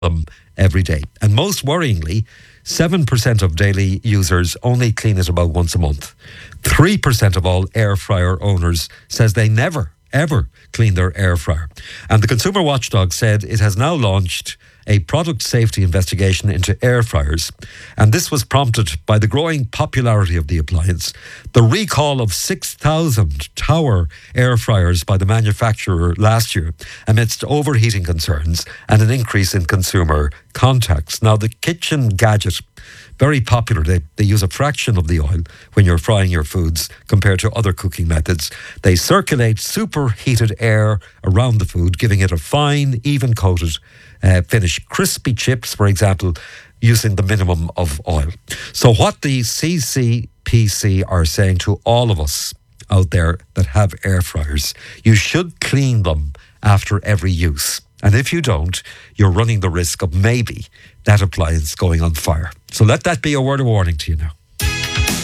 them every day. And most worryingly, 7% of daily users only clean it about once a month. 3% of all air fryer owners says they never, ever clean their air fryer. And the Consumer Watchdog said it has now launched a product safety investigation into air fryers, and this was prompted by the growing popularity of the appliance, the recall of 6,000 Tower air fryers by the manufacturer last year amidst overheating concerns and an increase in consumer contacts. Now, the kitchen gadget, very popular. They use a fraction of the oil when you're frying your foods compared to other cooking methods. They circulate superheated air around the food, giving it a fine, even coated finish. Crispy chips, for example, using the minimum of oil. So what the CCPC are saying to all of us out there that have air fryers, you should clean them after every use. And if you don't, you're running the risk of maybe that appliance going on fire. So let that be a word of warning to you now.